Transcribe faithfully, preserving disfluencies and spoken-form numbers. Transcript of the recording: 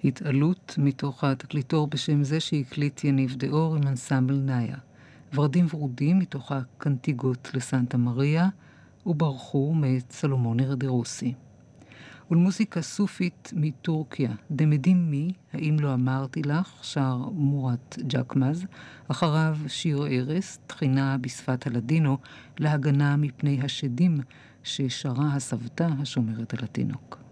התעלות מתוך התקליטור בשם זה שהקליט יניב דאור עם אנסמבל נאיה. ורדים ורודים מתוך הקנטיגות לסנטה מריה, וברחו מאת סלומון ארדרוסי. ולמוזיקה סופית מטורקיה, דמדים מי, האם לא אמרתי לך, שר מורת ג'קמז, אחריו שיר ארס, תחינה בשפת הלדינו, להגנה מפני השדים ששרה הסבתא השומרת על התינוק.